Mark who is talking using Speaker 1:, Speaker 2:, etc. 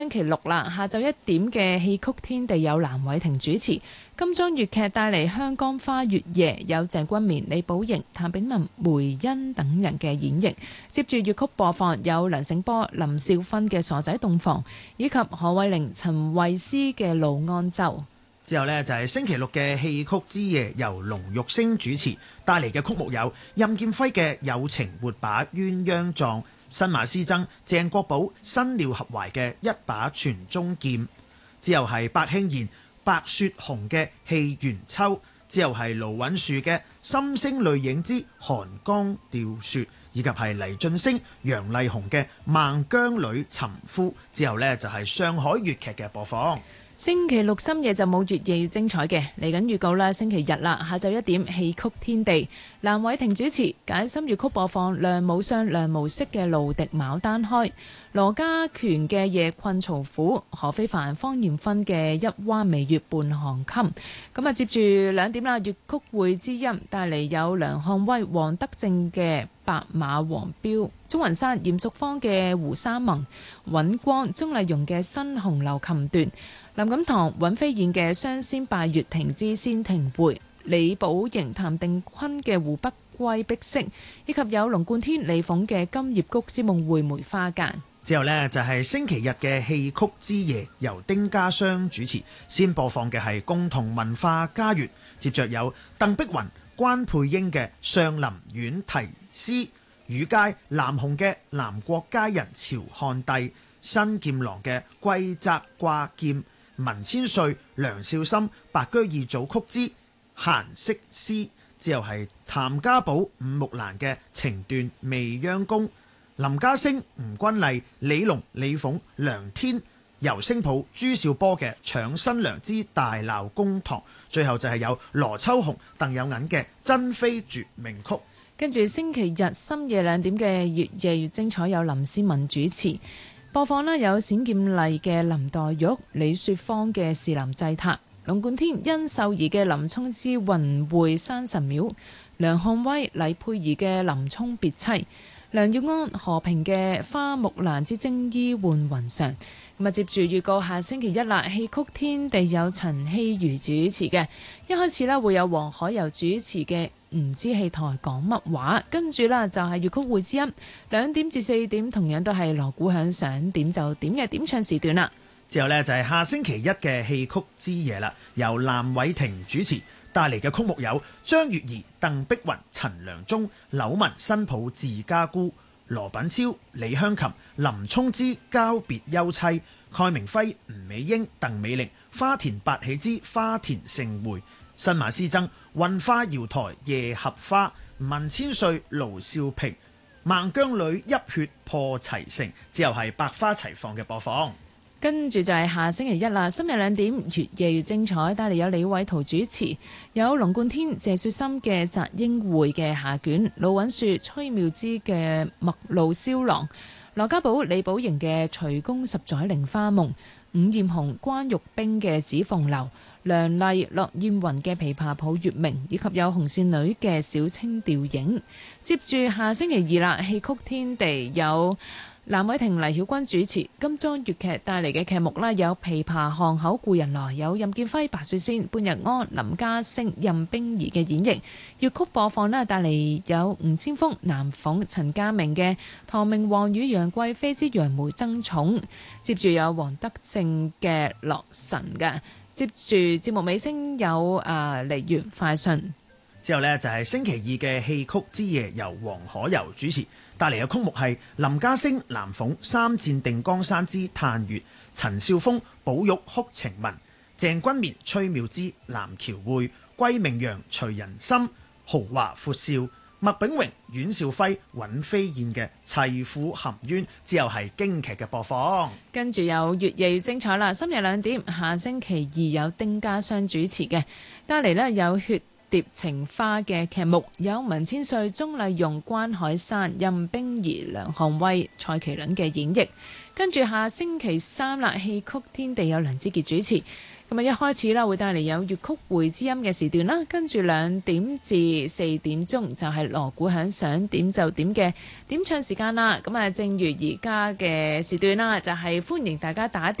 Speaker 1: 星期六啦，下晝1點嘅戲曲天地有藍偉霆主持，金裝粵劇帶嚟香江花月夜，有鄭君綿、李寶瑩、譚炳文、梅欣等人嘅演繹。接住粵曲播放有梁醒波、林少芬嘅傻仔洞房，以及何慧玲、陳慧思嘅怒安州。
Speaker 2: 之後呢，就係星期六嘅戲曲之夜，由龍玉星主持，帶嚟嘅曲目有任劍輝嘅友情活把鴛鴦狀，新馬師曾鄭國寶新料合懷嘅一把傳中劍，之後係白慶賢白雪紅嘅戲元秋，之後係盧允樹嘅心聲淚影之寒江釣雪，以及係黎俊升楊麗紅嘅孟姜女尋夫，之後呢，就係上海粵劇嘅播放。
Speaker 1: 星期六深夜就冇月夜精彩嘅，嚟緊預告啦，星期日啦，下晝1點戲曲天地，藍偉霆主持，解心粵曲播放梁武相、梁無息嘅《蘆笛牡丹開》，羅家權嘅《夜困曹府》，何非凡、方艷芬嘅《一彎微月半行衾》。咁啊，接住2點啦，粵曲會之音帶嚟有梁漢威、黃德正嘅《白馬黃標》，鍾雲山、嚴淑芳嘅《胡沙盟》，尹光、鍾麗蓉嘅《新紅樓琴段》。林錦堂、尹飛燕嘅《雙仙拜月亭之仙庭會》，李寶瑩、譚定坤嘅《湖北歸碧色》，以及有龍貫天、李鳳嘅《金葉菊之夢會梅花間》。
Speaker 2: 之後呢，就係星期日嘅戲曲之夜，由丁家湘主持，先播放嘅係共同文化家園，接着有鄧碧雲、關佩英嘅《上林苑題詩》，羽佳、南紅嘅《南國佳人朝漢帝》，新劍郎嘅《貴澤掛劍》，文千歲、梁少森、白居易組曲之閒適詩，之後係譚家寶、伍木蘭嘅情斷未央宮，林家聲、吳君麗、李龍、李鳳、梁天、尤聲普、朱兆波嘅搶新娘之大鬧公堂，最後就係有羅秋紅、鄧有銀嘅珍妃絕命曲。
Speaker 1: 跟住星期日深夜2點嘅月夜越精彩，有林思敏主持。播放呢有冼劍麗嘅林黛玉、李雪芳嘅士林祭塔、龍貫天、殷秀儀嘅林沖之雲會山神廟、梁漢威、黎佩儀嘅林沖別妻、梁耀安、何平嘅花木蘭之青衣換雲裳。咁啊，接住預告下星期一啦，戲曲天地有陳希瑜主持嘅，一開始呢會有黃海柔主持嘅唔知戲台講乜話，跟住啦就係粵曲會之音2點至4點，同樣都係鑼鼓響，想點就點嘅點唱時段啦。
Speaker 2: 之後呢，就係下星期一嘅戲曲之夜啦，由藍偉霆主持，帶嚟嘅曲目有張月兒、鄧碧雲、陳良忠、柳文新抱自家姑、羅品超、李香琴、林沖之交別休妻、蓋明輝、吳美英、鄧美玲、花田八喜之花田盛會、新馬師曾、運花瑤台夜合花、文千歲、盧少平、孟姜女泣血破齊城，之後係百花齊放嘅播放。
Speaker 1: 跟住就係下星期一啦，深夜2點越夜越精彩，帶嚟有李偉圖主持，有龍貫天、謝雪心嘅《擇英會》嘅下卷，盧允樹、崔妙芝嘅《陌路蕭郎》，羅家寶、李寶瑩嘅《隨宮十載菱花夢》，伍艷紅、關玉冰嘅《紫鳳樓》，梁麗、駱燕雲嘅《琵琶抱月明》，以及有紅線女嘅《小清吊影》。接住下星期二啦，戲曲天地有藍偉霆、黎曉君主持，金裝粵劇帶嚟嘅劇目啦，有《琵琶巷口故人來》，有任劍輝、白雪仙、半日安、林家聲、任冰兒嘅演繹。粵曲播放啦，帶嚟有吳千峰、南鳳、陳家明嘅《唐明皇與楊貴妃之楊梅爭寵》。接住有黃德正嘅《洛神》嘅。接住節目尾聲有梨園快訊。
Speaker 2: 之後呢，就係星期二嘅戲曲之夜，由黃可柔主持，帶嚟嘅曲目係林家聲、藍鳳、三戰定江山之嘆月、陳少峰、寶玉哭情文、鄭君綿、崔妙芝南橋會、桂明陽隨人心、豪華闊笑、麥炳榮、阮兆輝、尹飛燕嘅齊婦含冤，之後係京劇嘅播放。
Speaker 1: 跟住有越夜越精彩啦，深夜2點，下星期二有丁家湘主持嘅，帶嚟呢有血蝶情花嘅劇目，有文千歲、鍾麗蓉、關海山、任冰兒、梁漢威、蔡麒麟嘅演繹。跟住下星期三啦，戲曲天地有梁之傑主持。咁啊，一開始啦，會帶嚟有粵曲會之音嘅時段啦，跟住2點至4點鐘就係鑼鼓響，想點就點嘅點唱時間啦。咁啊，正如而家嘅時段啦，就係歡迎大家打電